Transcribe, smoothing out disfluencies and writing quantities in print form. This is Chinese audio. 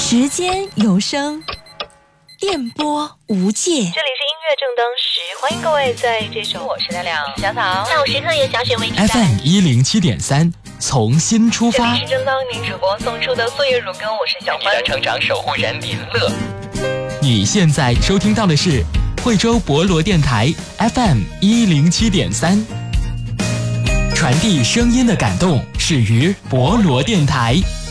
时间有声，电波无界。这里是音乐正当时，欢迎各位在这首我是亮亮小草下午时刻由小雪为你带 FM107.3从新出发。 这里是正当您主播送出的岁月如歌，我是小欢， 成长守护人林乐。 你现在收听到的是惠州博罗电台 FM107.3，传递声音的感动始于博罗电台。